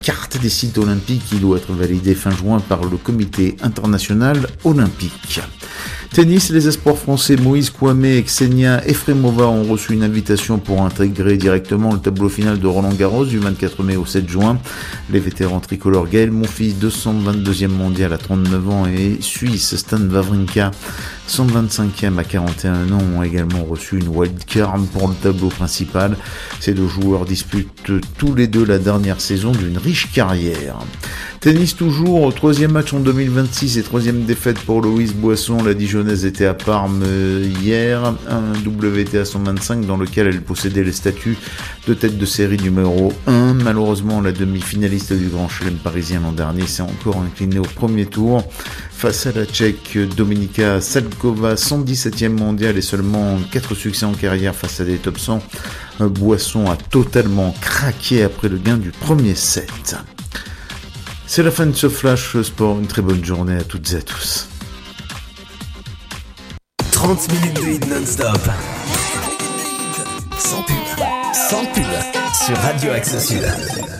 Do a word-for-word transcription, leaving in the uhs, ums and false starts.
carte des sites olympiques qui doit être validée fin juin par le comité international olympique. Tennis, les espoirs français Moïse Kouame et Ksenia Efremova ont reçu une invitation pour intégrer directement le tableau final de Roland-Garros du vingt-quatre mai au sept juin. Les vétérans tricolores Gaël Monfils, deux cent vingt-deuxième mondial à trente-neuf ans, et Suisse Stan Wawrinka, cent vingt-cinquième à quarante et un ans, ont également reçu une wildcard pour le tableau principal. Ces deux joueurs disputent tous les deux la dernière saison d'une riche carrière. Tennis toujours, troisième match en deux mille vingt-six et troisième défaite pour Loïs Boisson. La Dijonnaise était à Parme hier, un W T A cent vingt-cinq dans lequel elle possédait les statuts de tête de série numéro un. Malheureusement, la demi-finaliste du Grand Chelem parisien l'an dernier s'est encore inclinée au premier tour face à la Tchèque Dominika Salkova, cent dix-septième mondiale et seulement quatre succès en carrière face à des top cent. Boisson a totalement craqué après le gain du premier set. C'est la fin de ce Flash Sport. Une très bonne journée à toutes et à tous. trente minutes de hit non-stop. Sans pub. Sans pub. Sur Radio Axe Sud.